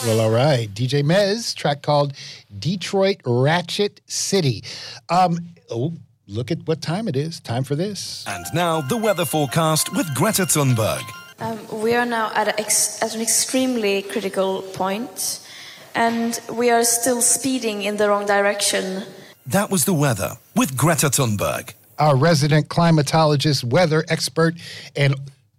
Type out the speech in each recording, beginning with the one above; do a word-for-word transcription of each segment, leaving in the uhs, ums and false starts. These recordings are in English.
Well, all right. D J Mez, track called Detroit Ratchet City. Um, oh, look at what time it is. Time for this. And now the weather forecast with Greta Thunberg. Um, we are now at, a ex- at an extremely critical point, and we are still speeding in the wrong direction. That was the weather with Greta Thunberg. Our resident climatologist, weather expert, and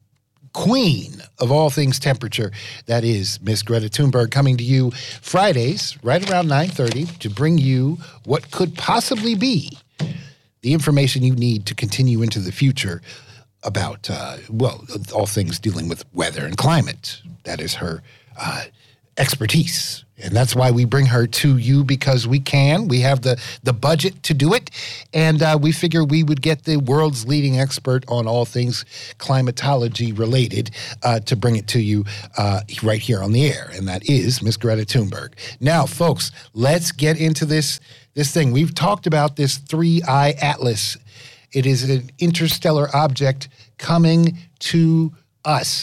queen of all things temperature, that is Miss Greta Thunberg, coming to you Fridays right around nine thirty to bring you what could possibly be the information you need to continue into the future about, uh, well, all things dealing with weather and climate. That is her uh, expertise. And that's why we bring her to you, because we can. We have the, the budget to do it. And uh, we figure we would get the world's leading expert on all things climatology related uh, to bring it to you uh, right here on the air. And that is Miss Greta Thunberg. Now, folks, let's get into this, this thing. We've talked about this three-eye atlas. It is an interstellar object coming to us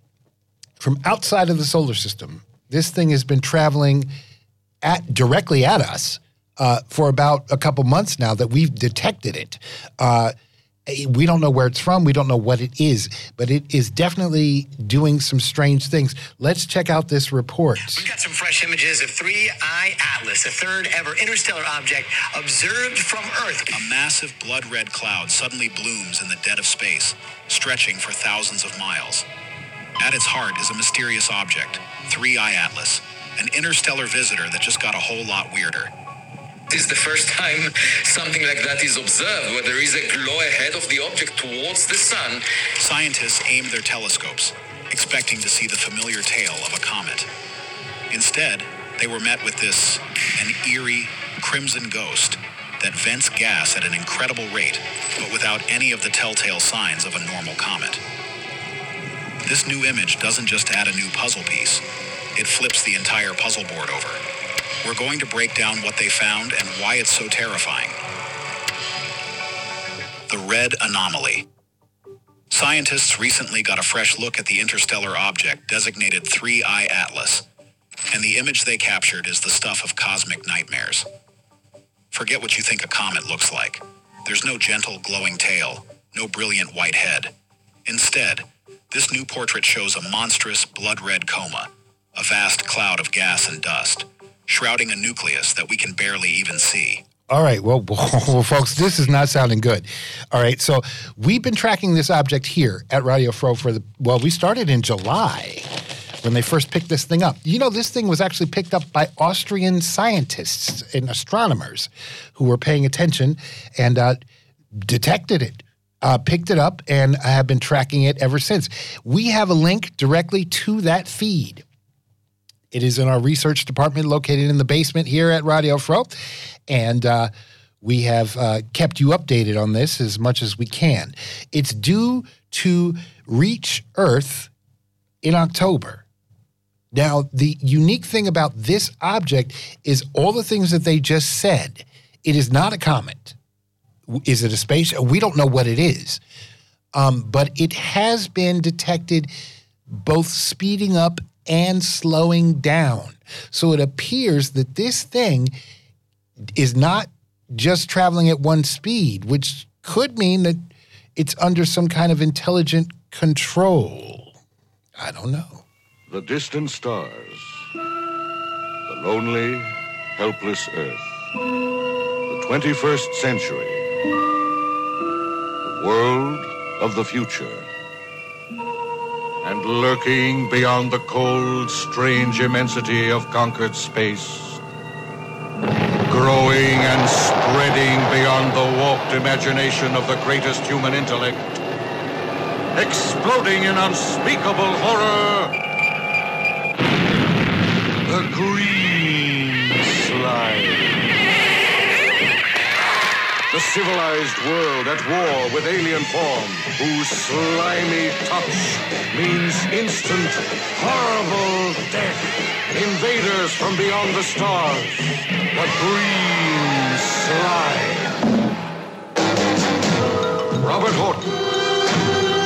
from outside of the solar system. This thing has been traveling at directly at us uh, for about a couple months now that we've detected it. Uh, we don't know where it's from. We don't know what it is, but it is definitely doing some strange things. Let's check out this report. We've got some fresh images of three-eye Atlas, a third ever interstellar object observed from Earth. A massive blood-red cloud suddenly blooms in the dead of space, stretching for thousands of miles. At its heart is a mysterious object, three-eye Atlas, an interstellar visitor that just got a whole lot weirder. This is the first time something like that is observed, where there is a glow ahead of the object towards the sun. Scientists aimed their telescopes, expecting to see the familiar tail of a comet. Instead, they were met with this, an eerie, crimson ghost that vents gas at an incredible rate, but without any of the telltale signs of a normal comet. This new image doesn't just add a new puzzle piece, it flips the entire puzzle board over. We're going to break down what they found and why it's so terrifying. The red anomaly. Scientists recently got a fresh look at the interstellar object designated three-eye Atlas, and the image they captured is the stuff of cosmic nightmares. Forget what you think a comet looks like. There's no gentle, glowing tail, no brilliant white head. Instead, this new portrait shows a monstrous, blood-red coma, a vast cloud of gas and dust, shrouding a nucleus that we can barely even see. All right, well, well, folks, this is not sounding good. All right, so we've been tracking this object here at Radio Fro for the, well, we started in July when they first picked this thing up. You know, this thing was actually picked up by Austrian scientists and astronomers who were paying attention and uh, detected it. Uh, picked it up and have been tracking it ever since. We have a link directly to that feed. It is in our research department located in the basement here at Radio Fro, and uh, we have uh, kept you updated on this as much as we can. It's due to reach Earth in October. Now, the unique thing about this object is all the things that they just said. It is not a comet. Is it a space? We don't know what it is. Um, but it has been detected both speeding up and slowing down. So it appears that this thing is not just traveling at one speed, which could mean that it's under some kind of intelligent control. I don't know. The distant stars, the lonely, helpless Earth, the twenty-first century, the world of the future, and lurking beyond the cold, strange immensity of conquered space, growing and spreading beyond the warped imagination of the greatest human intellect, exploding in unspeakable horror, the green slime. The civilized world at war with alien form, whose slimy touch means instant, horrible death. Invaders from beyond the stars. The green slime. Robert Horton.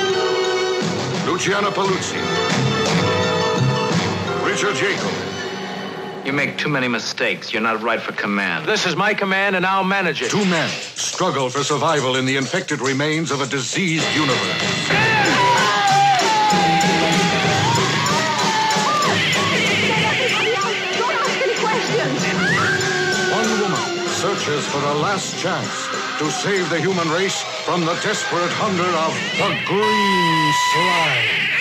Luciana Paluzzi. Richard Jacob. You make too many mistakes. You're not right for command. This is my command, and I'll manage it. Two men struggle for survival in the infected remains of a diseased universe. One woman searches for a last chance to save the human race from the desperate hunger of the green slime.